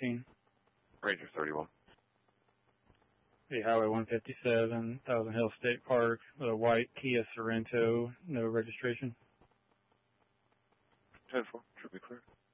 14. Ranger 31. The Highway 157, Thousand Hills State Park, with a white Kia Sorento, no registration. 10-4, should be clear.